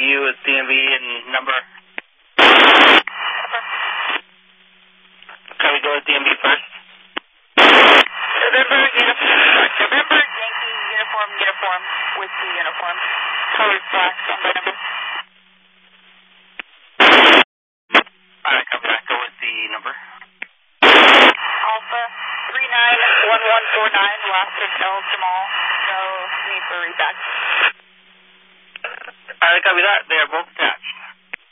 you with DMV and number. Can we go with DMV first? November Yankee uniform with the uniform. Colors black, standby number. Alright, copy that. Go with the number. Alpha 391149, last of El Jamal. No need for reback. Alright, copy that. They are both tapped.